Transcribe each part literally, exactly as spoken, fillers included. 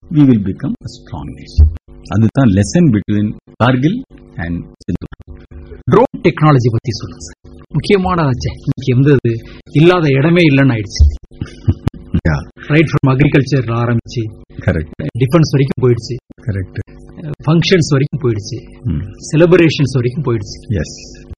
we will become a strong nation. அதுதான் lesson between Kargil and Sindhu. Drone technology பத்தி சொல்லுங்க sir. முக்கியமான இன்னைக்கு எந்த இல்லாத இடமே இல்லைன்னு ஆயிடுச்சு. ரைட் ஃப்ரம் அக்ரிகல்ச்சர் ஆரம்பிச்சு கரெக்ட் டிஃபென்ஸ் வரைக்கும் போயிடுச்சு, கரெக்ட் ஃபங்க்ஷன்ஸ் வரைக்கும் போயிடுச்சு, செலிப்ரேஷன்ஸ் வரைக்கும் போயிடுச்சு. S.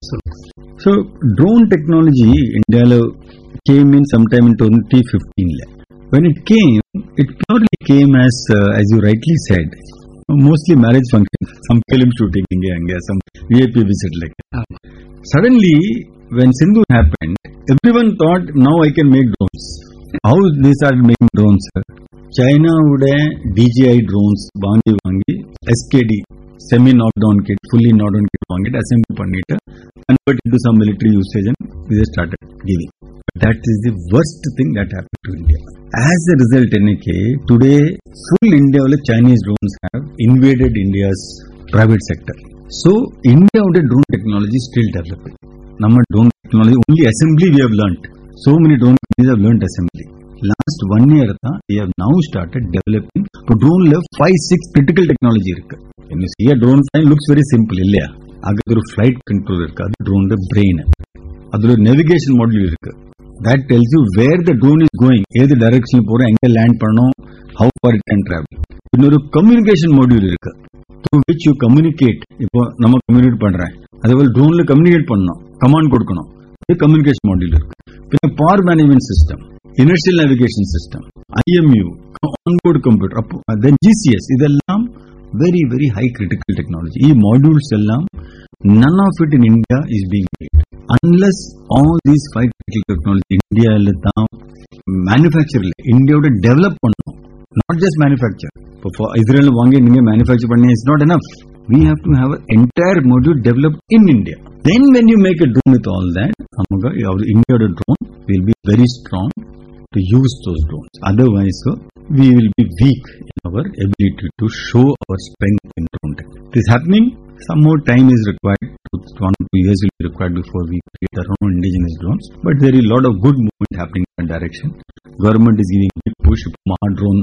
So drone technology India came in sometime in twenty fifteen. When it came, it purely came as uh, as you rightly said, mostly marriage functions, some film shooting inge anga, some V I P visit like that. Suddenly when Sindhu happened, everyone thought now I can make drones. How they started making drones? China would D J I drones vaangi vaangi S K D semi knockdown kit, fully knockdown kit vaangi assemble pannita convert into some military usage and we just started giving. But that is the worst thing that happened to India. As a result, N A K, today full India Chinese drones have invaded India's private sector. So India would drone technology still developing. Nama drone technology only assembly we have learnt. So many drone companies have learnt assembly. Last one year we have now started developing. So drone level five six critical technology irukku. When you see a drone flying, looks very simple illaya. Agar oru flight control irukku, adu drone the brain. Adu navigation module irukku. That tells you where the drone is going, either direction pora enga land pannom, how far it can travel. Innoru communication module irukku, through which you communicate. Ipo nama communicate pandren, adavul drone la communicate pannom, command kodukanum. Idu communication module irukku. Pinna power management system, inertial navigation system, I M U, onboard computer, then G C S, idellam very very high critical technology. Ee modules ellam none of it in India is being made unless all these five critical technology India la tha manufacture la India would develop pannom, not just manufacture. For Israel vaangi ninge manufacture panna is not enough. We have to have an entire module developed in India. Then when you make a drone with all that, our India drone will be very strong to use those drones. Otherwise, we will be weak in our ability to show our strength in drone tech. It is happening. Some more time is required. One or two years will be required before we create our own indigenous drones. But there is a lot of good movement happening in that direction. Government is giving a big push. Maha drone,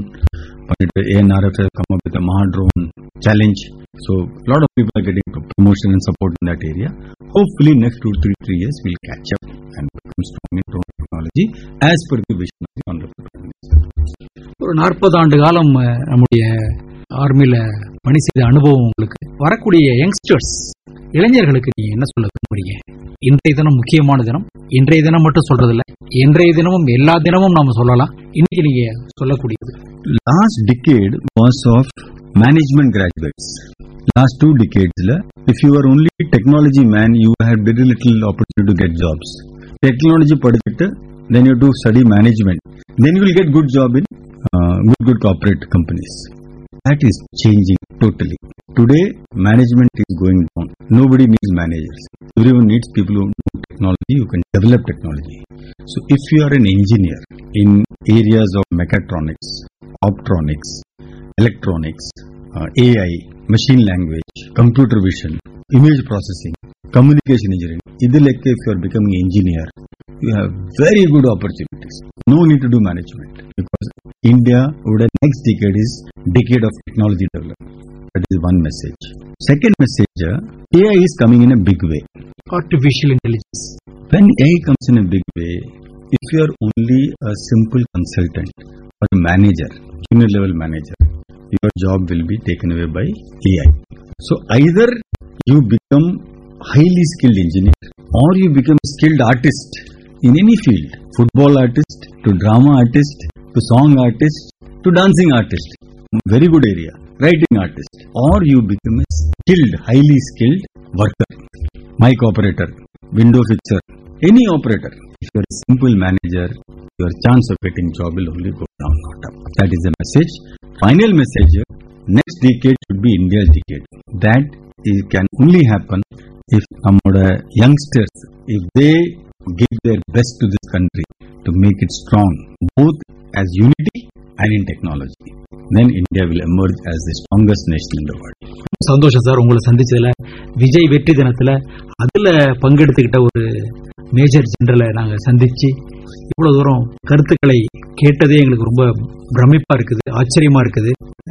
A N R F has come up with a Maha drone challenge. So a lot of people are getting promotion and support in that area. Hopefully next two, three, three years we'll catch up and become strong in drone technology as per the vision of the Honorable Prime Minister. ஒரு நாற்பது ஆண்டு காலம் நம்முடைய ஆர்மியில பணி செய்த அனுபவம் உங்களுக்கு, வரக்கூடிய யங்ஸ்டர்ஸ் இளைஞர்களுக்கு நீங்க என்ன சொல்ல விரும்புறீங்க? இன்றைய தினம் முக்கியமான தினம். இன்றைய தினம் மட்டும் சொல்றது இல்ல, இன்றைய தினமும் எல்லா தினமும் நாம சொல்லலாம். இன்னைக்கு நீங்க சொல்லக்கூடியது. Last decade was of management graduates. Last two decades la, if you are only technology man, you had very little opportunity to get jobs. Technology padittu, then you do study management, then you will get good job in uh, good good corporate companies. That is changing totally. Today management is going down. Nobody needs managers. Everyone needs people who know technology, who can develop technology. So if you are an engineer in areas of mechatronics, optronics, electronics, uh, A I, machine language, computer vision, image processing, communication engineering, idilekke if you are becoming engineer, you have very good opportunities. No need to do management, because India would have next decade is decade of technology development. That is one message. Second message, A I is coming in a big way. Artificial intelligence. When A I comes in a big way, if you are only a simple consultant or a manager, junior level manager, your job will be taken away by A I. So either you become highly skilled engineer or you become skilled artist in any field, football artist to drama artist to song artist to dancing artist, very good area, writing artist, or you become a skilled, highly skilled worker, mic operator, window fixer, any operator. If you are a simple manager, your chance of getting job will only go down, not up. That is the message. Final message, next decade should be India's decade. That is, can only happen if our youngsters, if they give their best to this country to make it strong, both as unity and in technology, then India will emerge as the strongest nation in the world. சந்தோஷம் sir, உங்களை சந்திச்சதுல. விஜய் வெற்றி தினத்துல அதுல பங்கெடுத்துக்கிட்ட ஒரு major ஜெனரலை நாங்க சந்திச்சு இவ்வளவு தூரம் கருத்துக்களை கேட்டதே எங்களுக்கு ரொம்ப பிரமிப்பா இருக்குது, ஆச்சரியமா இருக்குது.